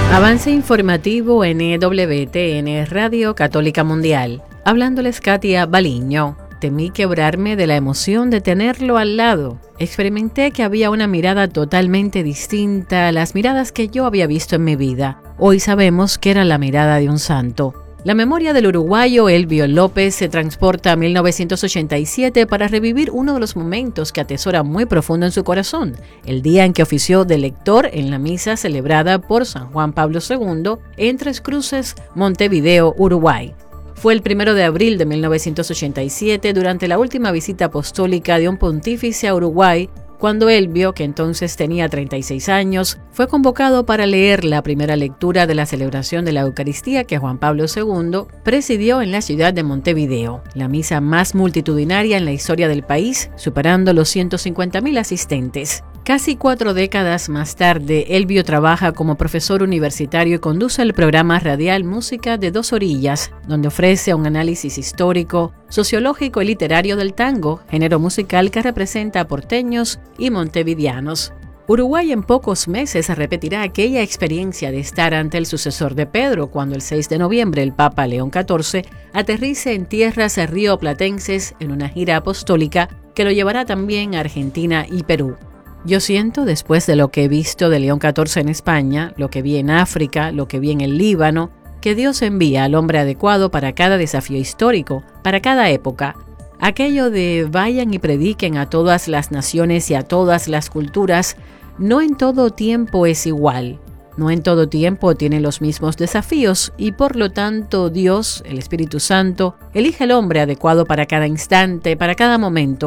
Avance informativo NWTN Radio Católica Mundial. Hablándoles Katia Baliño. Temí quebrarme de la emoción de tenerlo al lado. Experimenté que había una mirada totalmente distinta a las miradas que yo había visto en mi vida. Hoy sabemos que era la mirada de un santo. La memoria del uruguayo Elbio López se transporta a 1987 para revivir uno de los momentos que atesora muy profundo en su corazón, el día en que ofició de lector en la misa celebrada por San Juan Pablo II en Tres Cruces, Montevideo, Uruguay. Fue el 1 de abril de 1987, durante la última visita apostólica de un pontífice a Uruguay, cuando Elbio, que entonces tenía 36 años, fue convocado para leer la primera lectura de la celebración de la Eucaristía que Juan Pablo II presidió en la ciudad de Montevideo, la misa más multitudinaria en la historia del país, superando los 150.000 asistentes. Casi 4 décadas más tarde, Elbio trabaja como profesor universitario y conduce el programa radial Música de Dos Orillas, donde ofrece un análisis histórico, sociológico y literario del tango, género musical que representa a porteños y montevideanos. Uruguay en pocos meses repetirá aquella experiencia de estar ante el sucesor de Pedro cuando el 6 de noviembre el Papa León XIV aterrice en tierras rioplatenses en una gira apostólica que lo llevará también a Argentina y Perú. Yo siento, después de lo que he visto de León XIV en España, lo que vi en África, lo que vi en el Líbano, que Dios envía al hombre adecuado para cada desafío histórico, para cada época. Aquello de vayan y prediquen a todas las naciones y a todas las culturas, no en todo tiempo es igual. No en todo tiempo tiene los mismos desafíos y por lo tanto Dios, el Espíritu Santo, elige al hombre adecuado para cada instante, para cada momento.